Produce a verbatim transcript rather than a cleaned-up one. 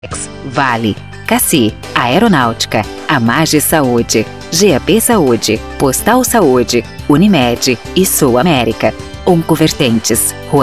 Vale, Cassi, Aeronáutica, Amage Saúde, G A P Saúde, Postal Saúde, Unimed e Sul América. Oncovertentes, Rua